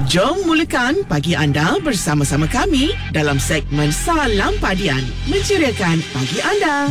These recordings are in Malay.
Jom mulakan pagi anda bersama-sama kami dalam segmen Salam Padian, menceriakan pagi anda.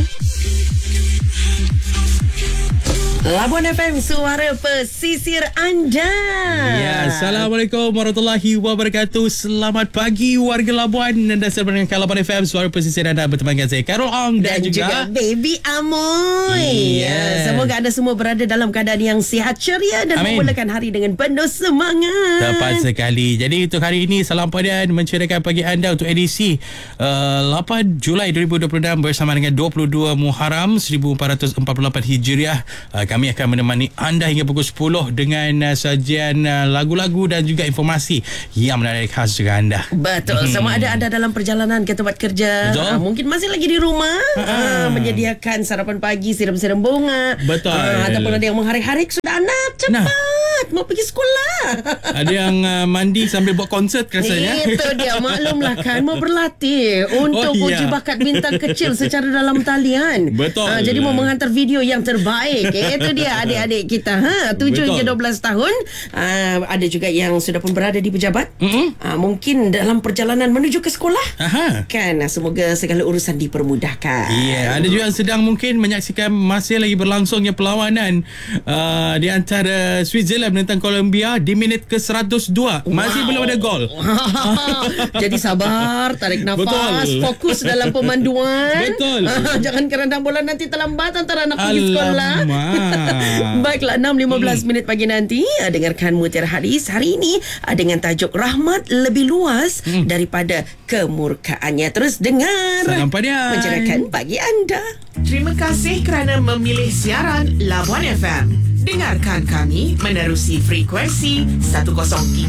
Labuan FM, suara pesisir anda. Ya, Assalamualaikum warahmatullahi wabarakatuh. Selamat pagi warga Labuan. Anda sedang mendengarkan Labuan FM, suara pesisir anda, bersama dengan saya Karol Ong dan juga Baby Amoy. Semoga anda semua berada dalam keadaan yang sihat, ceria dan memulakan hari dengan penuh semangat. Tepat sekali. Jadi untuk hari ini Salam Padian menceriakan pagi anda untuk edisi 8 Julai 2026 bersama dengan 22 Muharram 1448 Hijriah. Kami akan menemani anda hingga pukul 10 dengan sajian lagu-lagu dan juga informasi yang menarik khas juga anda. Betul. Sama ada anda dalam perjalanan ke tempat kerja, mungkin masih lagi di rumah, menyediakan sarapan pagi, siram-siram bunga. Betul. Ataupun ada yang mengharik-harik sudah anak cepat mau pergi sekolah. Ada yang mandi sambil buat konsert rasanya. Itu dia, maklumlah kan, mau berlatih untuk uji bakat bintang kecil secara dalam talian. Betul. Jadi mau menghantar video yang terbaik. Itu dia adik-adik kita 7 hingga 12 tahun. Ada juga yang sudah pun berada di pejabat. Mungkin dalam perjalanan menuju ke sekolah. Kan, semoga segala urusan dipermudahkan. Ya, ada juga yang sedang mungkin menyaksikan masih lagi berlangsungnya perlawanan di antara Switzerland menentang Colombia di minit ke 102. Masih belum ada gol. Jadi sabar, tarik nafas, Betul. fokus dalam pemanduan. Betul. Jangan kerana bola nanti terlambat antara anak pergi sekolah. Baiklah, 6.15 minit pagi nanti dengarkan Mutiara Hadis hari ini dengan tajuk Rahmat Lebih Luas Daripada Kemurkaannya. Terus dengar Salam Padian, menceriakan pagi anda. Terima kasih kerana memilih siaran Labuan FM. Dengarkan kami menerusi frekuensi 103.7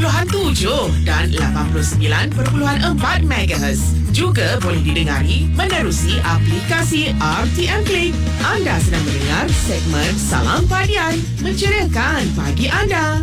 dan 89.4 MHz. Juga boleh didengari menerusi aplikasi RTM Play. Anda sedang mendengar segmen Salam Padian, menceriakan pagi anda.